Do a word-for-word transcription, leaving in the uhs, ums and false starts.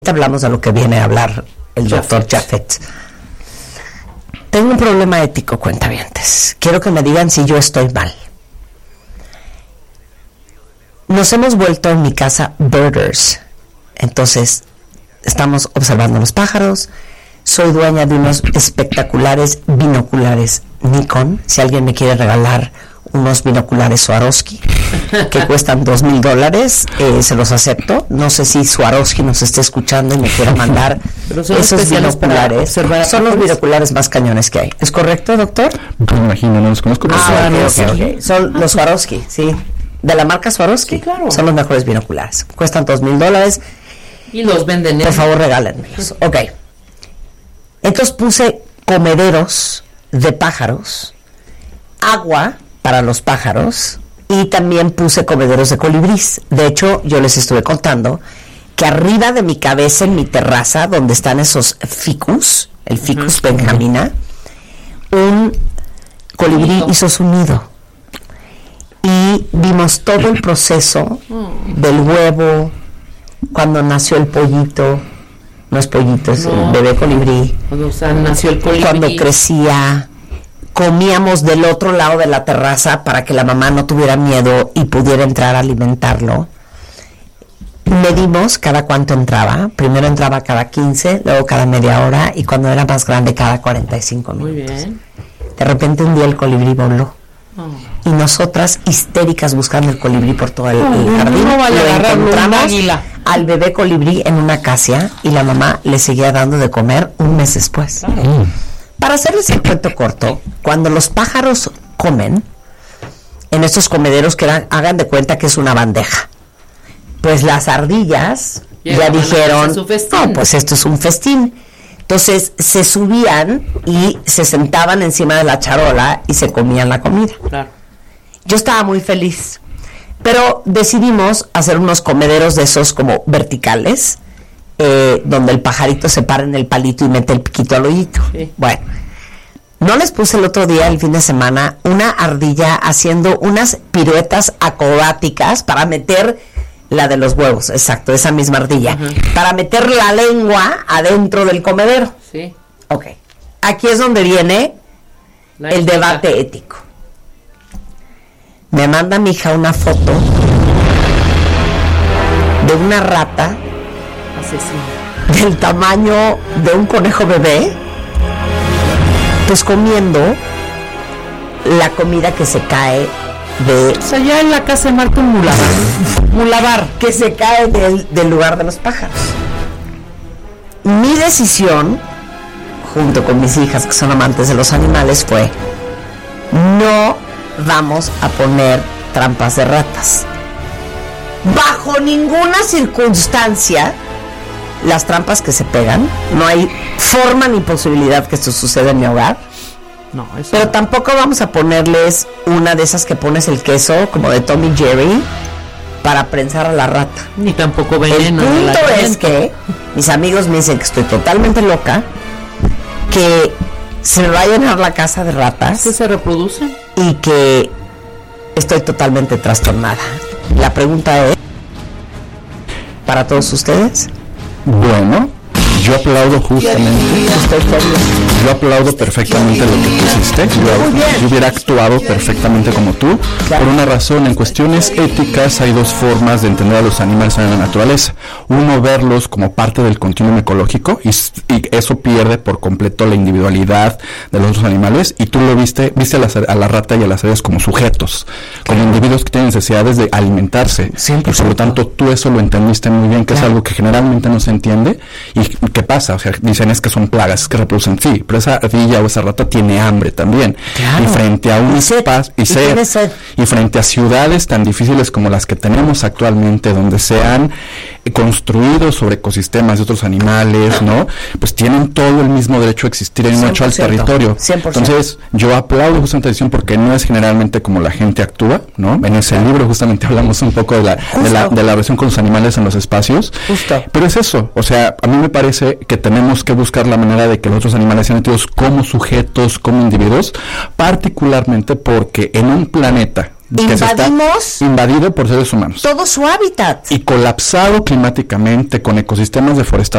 Hablamos de lo que viene a hablar el doctor Jaffet. Tengo un problema ético, cuentavientes. Quiero que me digan si yo estoy mal. Nos hemos vuelto en mi casa birders. Entonces, estamos observando los pájaros. Soy dueña de unos espectaculares binoculares Nikon. Si alguien me quiere regalar unos binoculares Swarovski que cuestan dos mil dólares, eh, se los acepto. No sé si Swarovski nos esté escuchando y me quiera mandar esos binoculares. Son los binoculares más cañones que hay. ¿Es correcto, doctor? Me imagino, no los conozco. Ah, bueno, okay, okay. Son los Swarovski, sí. De la marca Swarovski. Sí, claro. Son los mejores binoculares. Cuestan dos mil dólares. Y los venden. Por favor, regálenmelos. Ok. Entonces puse comederos de pájaros, agua para los pájaros, y también puse comederos de colibrís. De hecho, yo les estuve contando que arriba de mi cabeza, en mi terraza, donde están esos ficus, el ficus uh-huh. benjamina, un colibrí hizo su nido. Y vimos todo el proceso del huevo, cuando nació el pollito, no es pollito, es no. el bebé colibrí. O sea, nació el colibrí. Cuando crecía, comíamos del otro lado de la terraza para que la mamá no tuviera miedo y pudiera entrar a alimentarlo. Medimos cada cuánto entraba. Primero entraba cada quince, luego cada media hora, y cuando era más grande cada cuarenta y cinco minutos. Muy bien. De repente un día el colibrí voló. Oh. Y nosotras histéricas buscando el colibrí por todo el, oh, el jardín. No vale, lo encontramos al bebé colibrí en una acacia, y la mamá le seguía dando de comer un mes después. Claro. Mm. Para hacerles el cuento corto, cuando los pájaros comen en estos comederos, que eran, hagan de cuenta que es una bandeja, pues las ardillas yeah, ya dijeron, no, pues esto es un festín. Entonces se subían y se sentaban encima de la charola y se comían la comida. Claro. Yo estaba muy feliz, pero decidimos hacer unos comederos de esos como verticales, eh, donde el pajarito se para en el palito y mete el piquito al hoyito. Sí. Bueno, no les puse el otro día, el fin de semana, una ardilla haciendo unas piruetas acrobáticas para meter la de los huevos, exacto, esa misma ardilla, uh-huh. para meter la lengua adentro del comedero. Sí. Ok. Aquí es donde viene la el ética. Debate ético. Me manda mi hija una foto de una rata asesina del tamaño de un conejo bebé, pues comiendo la comida que se cae de... O sea, ya en la casa de Marta un mulabar. Mulabar, que se cae del, del lugar de los pájaros. Mi decisión, junto con mis hijas que son amantes de los animales, fue: no vamos a poner trampas de ratas. Bajo ninguna circunstancia, las trampas que se pegan, no hay forma ni posibilidad que esto suceda en mi hogar. No, eso pero no. Tampoco vamos a ponerles una de esas que pones el queso, como de Tom y Jerry, para prensar a la rata. Ni tampoco veneno. El punto es que mis amigos me dicen que estoy totalmente loca, que se me va a llenar la casa de ratas. ¿Que se reproducen? Y que estoy totalmente trastornada. La pregunta es, para todos ustedes. Bueno, yo aplaudo justamente, yo aplaudo perfectamente lo que tú hiciste. Yo, yo hubiera actuado perfectamente como tú, por una razón. En cuestiones éticas hay dos formas de entender a los animales en la naturaleza. Uno, verlos como parte del continuum ecológico, y, y eso pierde por completo la individualidad de los otros animales, y tú lo viste, viste a la, a la rata y a las aves como sujetos, como individuos que tienen necesidades de alimentarse, cien por ciento. Y por lo tanto tú eso lo entendiste muy bien, que claro. es algo que generalmente no se entiende. Y ¿qué pasa? O sea, dicen es que son plagas, es que reproducen, sí, pero esa ardilla o esa rata tiene hambre también. Claro. Y frente a un espacio y, y, y frente a ciudades tan difíciles como las que tenemos actualmente, donde se han construido sobre ecosistemas de otros animales, ¿no? Pues tienen todo el mismo derecho a existir en mucho al territorio. cien por ciento. Entonces, yo aplaudo justamente la decisión, porque no es generalmente como la gente actúa, ¿no? En ese claro. libro justamente hablamos un poco de la, de la de la relación con los animales en los espacios. Justo. Pero es eso, o sea, a mí me parece que tenemos que buscar la manera de que los otros animales sean entendidos como sujetos, como individuos, particularmente porque en un planeta que invadimos se está invadido por seres humanos, todo su hábitat y colapsado climáticamente, con ecosistemas deforestados